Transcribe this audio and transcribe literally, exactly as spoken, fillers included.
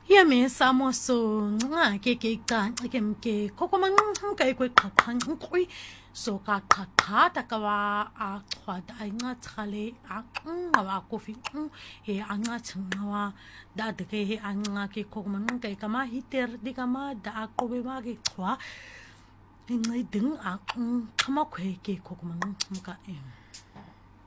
ya me samo so nga ke ke ka ke ke koko mang ka ikwe qaqang nkwi so ka qaqa ta ka wa a khwa da nga tshale a nga wa kofi e anga tshanga wa da de ke he anga ke koko mang ka ka ma hiter di ka ma da a qobe ba ke khwa ngai ding a khama khwe ke koko mang ka e